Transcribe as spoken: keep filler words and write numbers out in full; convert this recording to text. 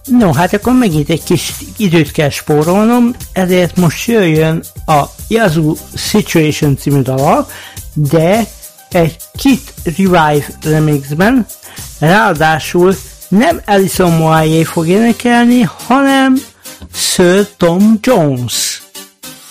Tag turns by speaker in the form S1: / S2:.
S1: No, hát akkor megint egy kis időt kell spórolnom, ezért most jöjjön a Yazoo Situation című dala, de egy Kit Revive remixben, ráadásul nem Alison Moyet fog énekelni, hanem Sir Tom Jones.